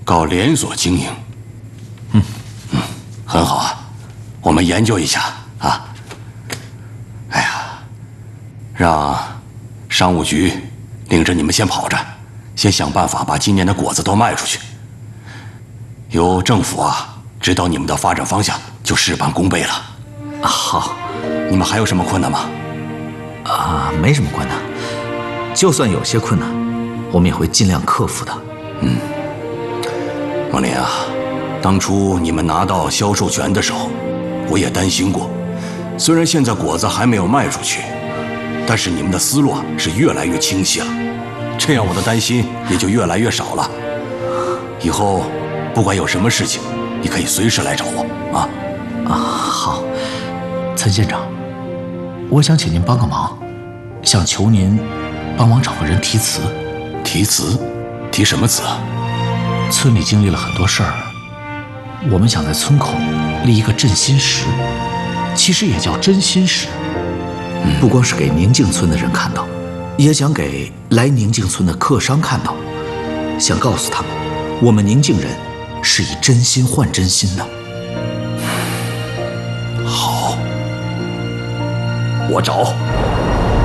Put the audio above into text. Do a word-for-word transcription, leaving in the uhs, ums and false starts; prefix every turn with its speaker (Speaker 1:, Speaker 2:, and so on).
Speaker 1: 搞连锁经营。嗯嗯，很好啊，我们研究一下啊。哎呀，让商务局领着你们先跑着，先想办法把今年的果子都卖出去。由政府啊指导你们的发展方向，就事半功倍了。
Speaker 2: 好，
Speaker 1: 你们还有什么困难吗？
Speaker 2: 啊，没什么困难。就算有些困难，我们也会尽量克服的。
Speaker 1: 嗯，王林啊，当初你们拿到销售权的时候，我也担心过。虽然现在果子还没有卖出去，但是你们的思路啊是越来越清晰了，这样我的担心也就越来越少了。以后不管有什么事情，你可以随时来找我啊。
Speaker 2: 啊，好，岑县长，我想请您帮个忙，想求您帮忙找个人题词。
Speaker 1: 题词？提什么词啊？
Speaker 2: 村里经历了很多事儿，我们想在村口立一个振兴石，其实也叫真心石。嗯、不光是给宁静村的人看到，也想给来宁静村的客商看到，想告诉他们，我们宁静人是以真心换真心的。
Speaker 1: 好，我找。